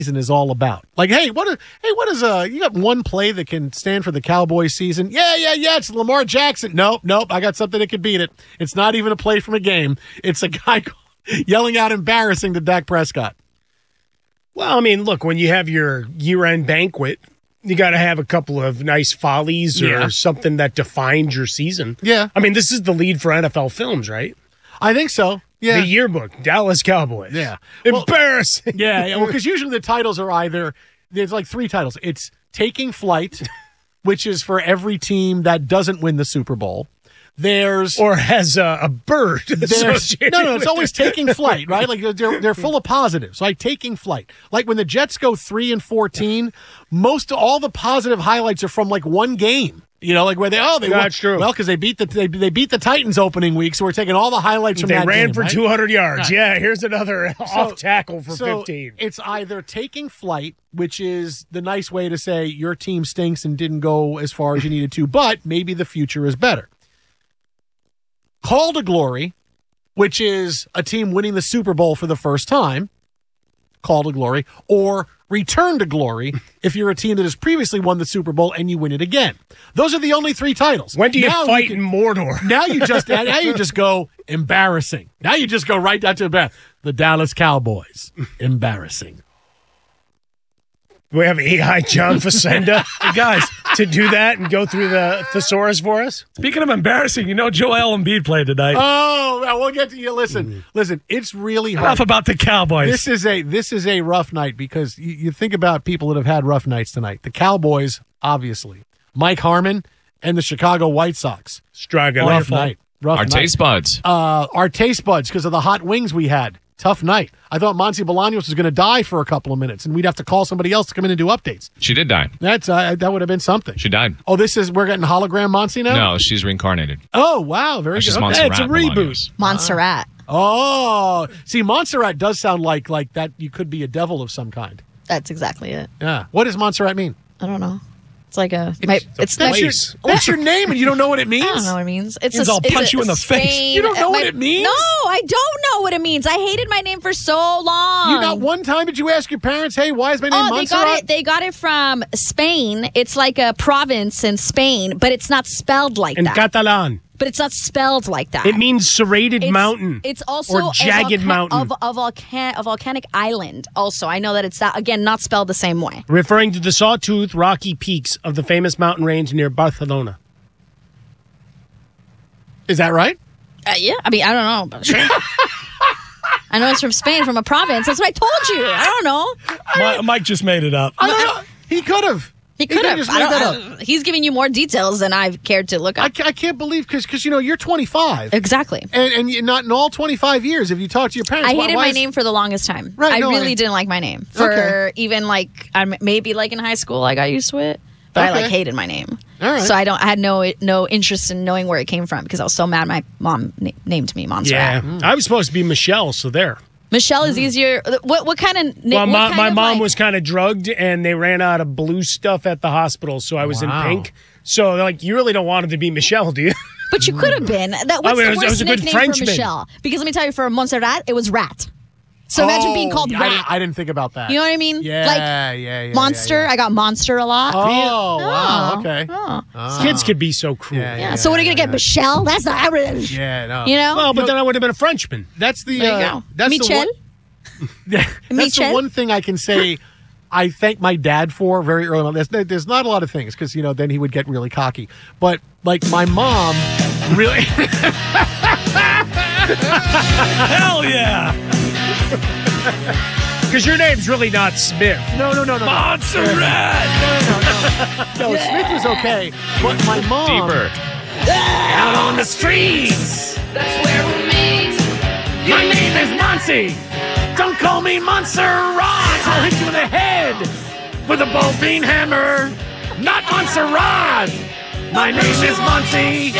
season is all about. Like, hey, what is you got one play that can stand for the Cowboys season? Yeah, it's Lamar Jackson. Nope, I got something that could beat it. It's not even a play from a game. It's a guy yelling out embarrassing to Dak Prescott. Well, I mean, look, when you have your year-end banquet, you got to have a couple of nice follies or something that defines your season. Yeah. I mean, this is the lead for NFL films, right? I think so. Yeah. The yearbook, Dallas Cowboys. Yeah. Embarrassing. Yeah. Well, because usually the titles are there's like three titles. It's Taking Flight, which is for every team that doesn't win the Super Bowl. Or has a bird. No, it's always Taking Flight, right? Like they're full of positives, like Taking Flight. Like when the Jets go 3-14, all the positive highlights are from like one game. You know, like where that's true. Well, because they beat the Titans opening week, so we're taking all the highlights from that game. They ran for right? 200 yards. Right. Yeah, here's another off tackle for 15. It's either Taking Flight, which is the nice way to say your team stinks and didn't go as far as you needed to, but maybe the future is better. Call to Glory, which is a team winning the Super Bowl for the first time, Call to Glory, or Return to Glory if you're a team that has previously won the Super Bowl and you win it again. Those are the only three titles. When do you fight in Mordor? Now you just go embarrassing. Now you just go right down to the Dallas Cowboys. Embarrassing. We have AI John Facenda, guys, to do that and go through the thesaurus for us. Speaking of embarrassing, Joel Embiid played tonight. Oh, well, we'll get to you. Listen, it's really hard. Enough about the Cowboys. This is a rough night because you think about people that have had rough nights tonight. The Cowboys, obviously, Mike Harmon, and the Chicago White Sox. Struggling. Rough night. Our taste buds. Our taste buds because of the hot wings we had. Tough night. I thought Monty Bolaños was going to die for a couple of minutes, and we'd have to call somebody else to come in and do updates. She did die. That would have been something. She died. Oh, we're getting hologram Monty now? No, she's reincarnated. Oh, wow. Very she's good. Montserrat it's a reboot. Montserrat. Oh. See, Montserrat does sound like that you could be a devil of some kind. That's exactly it. Yeah. What does Montserrat mean? I don't know. It's like What's your name and you don't know what it means? I don't know what it means. I'll punch you in the face. You don't know what it means? No, I don't know what it means. I hated my name for so long. Not one time did you ask your parents, hey, why is my name Montserrat? They got it from Spain. It's like a province in Spain, but it's not spelled like that. In Catalan. But it's not spelled like that. It means serrated mountain. It's also or jagged mountain. A volcanic island. Also, I know that it's that again, not spelled the same way. Referring to the sawtooth rocky peaks of the famous mountain range near Barcelona. Is that right? Yeah. I mean, I don't know. But sure. I know it's from Spain, from a province. That's what I told you. I don't know. Mike just made it up. I don't know. He could have. He could have. He's giving you more details than I've cared to look up. I can't believe because you're 25. Exactly. And you're not in all 25 years. If you talk to your parents, I hated my name for the longest time. Right, I really didn't like my name for even maybe in high school I got used to it, but I hated my name. All right. So I had no interest in knowing where it came from because I was so mad my mom named me Montserrat. Yeah, I was supposed to be Michelle, so there. Michelle is easier. What kind of name? Well, my mom was kind of drugged, and they ran out of blue stuff at the hospital, so I was in pink. So they're like, you really don't want it to be Michelle, do you? But you could have been. What's the worst nickname for Michelle? Because let me tell you, for Montserrat, it was Rat. So imagine being called Rat. I didn't think about that. You know what I mean? Yeah. Monster. I got Monster a lot. Oh, wow. Okay. Kids could be so cruel. Yeah. So what are you going to get? Michelle? That's not. Yeah, no. You know? Well, but then I would have been a Frenchman. That's the. There you go. That's Michel? That's the one thing I can say I thank my dad for very early on. There's not a lot of things because, then he would get really cocky. But, my mom really... Hell yeah! Because your name's really not Smith. No. Montserrat! No, Smith was okay. But my mom... Deeper. Out on the streets! That's where we meet. My name is Monty! Don't call me Montserrat! I'll hit you in the head with a ball peen hammer! Not Montserrat! My name is Monty!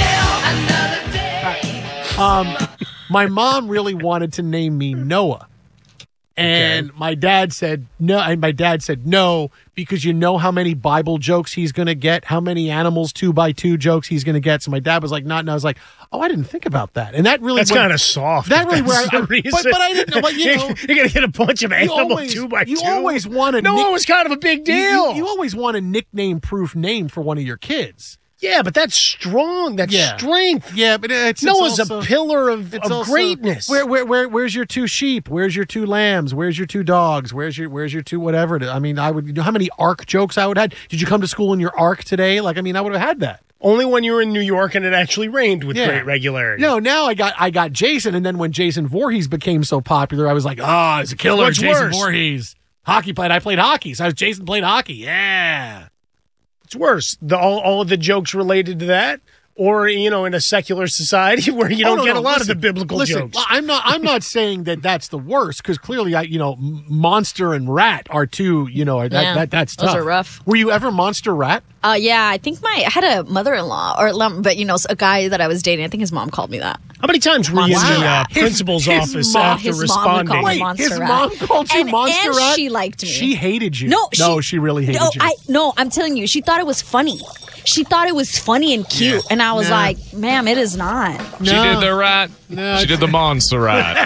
My mom really wanted to name me Noah. And my dad said no. And my dad said no because you know how many Bible jokes he's going to get, how many animals 2x2 jokes he's going to get. So my dad was like, not. And I was like, oh, I didn't think about that. And that really that's kind of soft. That really where but I didn't know. But you know, you're going to get a bunch of animal 2x2. You always want to. No, it was kind of a big deal. You always want a nickname-proof name for one of your kids. Yeah, but that's strong. That's strength. Yeah, but it's Noah's also, a pillar of greatness. Where's your 2 sheep? Where's your 2 lambs? Where's your 2 dogs? Where's your 2 whatever? I mean, I would. You know how many ark jokes I would have? Did you come to school in your ark today? Like, I mean, I would have had that. Only when you were in New York and it actually rained with great regularity. No, now I got Jason, and then when Jason Voorhees became so popular, I was like, oh, it's a killer. What's Jason worse? Voorhees. Hockey played. I played hockey, so I was Jason played hockey. Yeah. It's worse. All of the jokes related to that, or in a secular society where you don't get a lot of the biblical jokes. I'm not saying that that's the worst because clearly, monster and rat are 2. That's tough. Those are rough. Were you ever monster rat? Yeah, I think I had a mother-in-law, but a guy that I was dating. I think his mom called me that. How many times were you in the principal's office after responding? His mom called you monster rat? And she liked me. She hated you. No, she really hated you. I'm telling you, she thought it was funny. She thought it was funny and cute, and I was like, ma'am, it is not. She did the rat. She did the monster rat.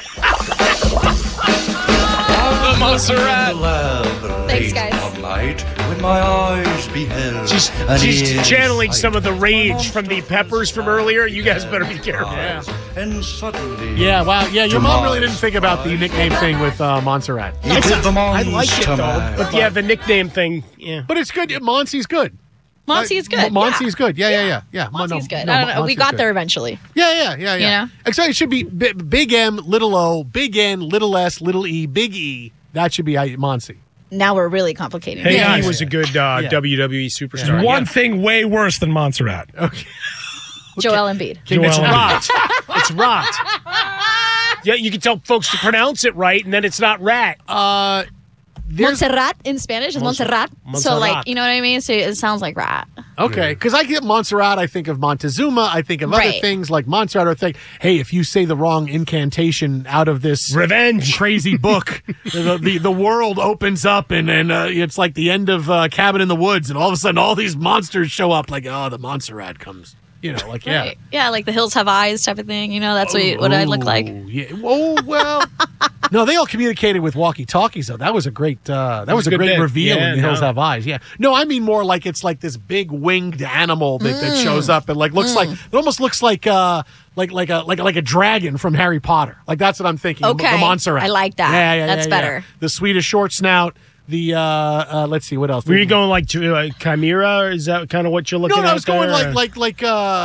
The monster rat. Thanks, guys. When my eyes beheld She's channeling some of the rage from the Peppers from earlier. You guys better be careful. and suddenly wow. Yeah, your mom really didn't think about the nickname thing with Montserrat. I like it, though. But the nickname thing, But it's good. Monty's good. Monty's good. Monty's good. Yeah. Monty's good. I don't know. We got there eventually. Yeah. You know? Except it should be big M, little O, big N, little S, little E, big E. That should be Monty. Now we're really complicating it. Hey, he was a good WWE superstar. One thing way worse than Montserrat. Okay. Joel Embiid. It's rot. It's rot. Yeah, you can tell folks to pronounce it right, and then it's not rat. Montserrat in Spanish is Montserrat. So, you know what I mean? So it sounds like rat. Okay, because I get Montserrat, I think of Montezuma, I think of other things like Montserrat, or think, hey, if you say the wrong incantation out of this revenge crazy book, the world opens up and it's like the end of Cabin in the Woods, and all of a sudden all these monsters show up, like, oh, the Montserrat comes. Right. Yeah, like the hills have eyes type of thing. That's what I look like. Yeah. Oh, well. No, they all communicated with walkie-talkies, though. That was a great great reveal in the hills have eyes. Yeah. No, I mean more like it's like this big winged animal that shows up and looks like, it almost looks like a dragon from Harry Potter. Like that's what I'm thinking. Okay. The Montserrat. I like that. Yeah, that's better. The Swedish short snout. The let's see what else. Were you going like to Chimera? Or is that kind of what you're looking at? No, I was going like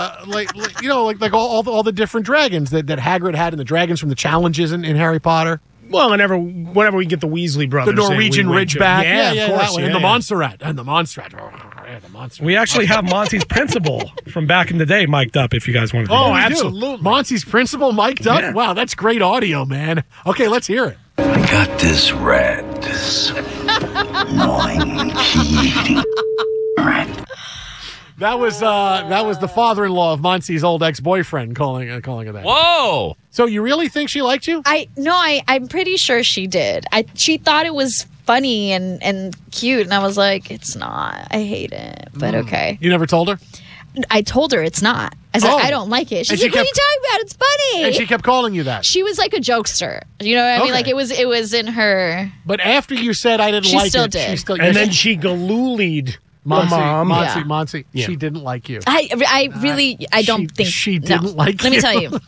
all the different dragons that Hagrid had, and the dragons from the challenges in Harry Potter. Well, whenever we get the Weasley brothers, the Norwegian Ridgeback, of course, that one, and the Montserrat, the Montserrat. We actually have Monty's principal from back in the day mic'd up. If you guys want to. Oh, absolutely. Monty's principal mic'd up. Yeah. Wow, that's great audio, man. Okay, let's hear it. I got this rat, this annoying key rat. That was the father-in-law of Monty's old ex-boyfriend calling her that. Whoa! So you really think she liked you? I'm pretty sure she did. She thought it was funny and cute, and I was like, it's not. I hate it, but okay. You never told her? I told her it's not. I said, I don't like it. She's like, what are you talking about? It's funny. And she kept calling you that. She was like a jokester. You know what I mean? Like it was in her. But after you said I didn't like it, she still did. And then she galoolied Monty, she didn't like you. I don't think she didn't like you. Let me tell you.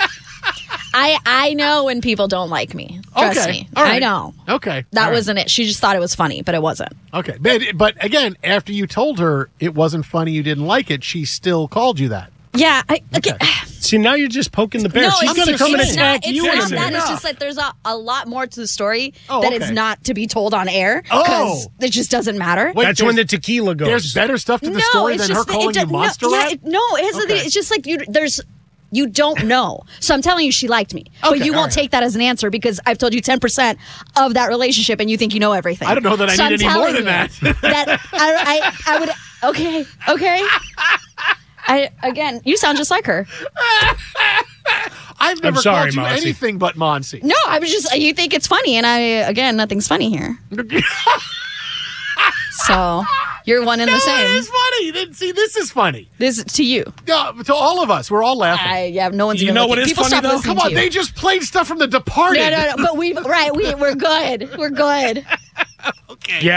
I know when people don't like me. Trust me. All right. I know. Okay. That wasn't it. She just thought it was funny, but it wasn't. Okay. But again, after you told her it wasn't funny, you didn't like it, she still called you that. Yeah. Okay. See, now you're just poking the bear. No, she's going to come and attack you. It's not that. It's just like there's a lot more to the story that is not to be told on air because it just doesn't matter. Wait, that's when the tequila goes. There's better stuff to the story than her calling you monster rat? It's just like you don't know. So I'm telling you she liked me. But you won't take that as an answer because I've told you 10% of that relationship and you think you know everything. I don't know that I need any more than that. I would, okay. Again, you sound just like her. I've never sorry, called you Monty. anything but Monty. No, I was just, you think it's funny. And again, nothing's funny here. So you're one and the same. It is funny. See, this is funny. This to you. No, to all of us. We're all laughing. No one's. You even know looking. what is People funny, stop though? listening Come on, to you. they just played stuff from The Departed. No. But we're good. We're good. Yeah.